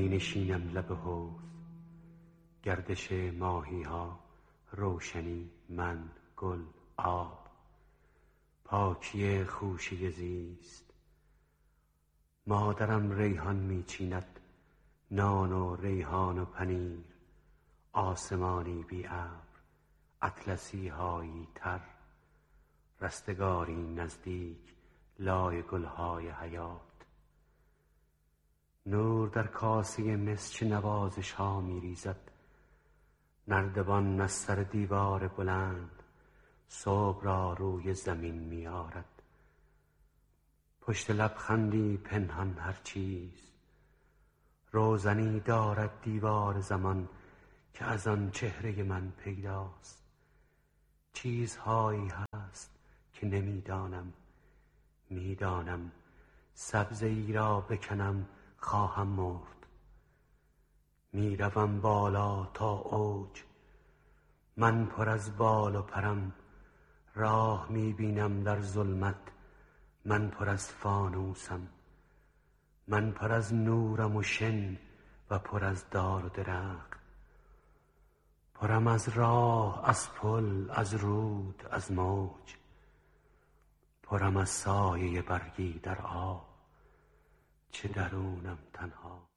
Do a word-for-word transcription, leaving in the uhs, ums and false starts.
می نشینم لب حوض، گردش ماهی ها، روشنی، من، گل، آب، پاکی خوشه زیست. مادرم ریحان می چیند، نان و ریحان و پنیر، آسمانی بی ابر، اطلسی هایی تر، رستگاری نزدیک، لای گلهای حیات. نور در کاسه مس چه نوازش ها می ریزد، نردبان از سر دیوار بلند صبح را روی زمین می آرد. پشت لبخندی پنهان هر چیز، روزنی دارد دیوار زمان که از آن چهره من پیداست. چیزهایی هست که نمی دانم، می دانم سبزه ای را بکنم خواهم مرد. می روم بالا تا اوج، من پر از بال و پرم، راه می بینم در ظلمت، من پر از فانوسم. من پر از نورم و شن و پر از دار و درخت، پرم از راه، از پل، از رود، از موج، پرم از سایه برگی در آب. چه درونم تنها.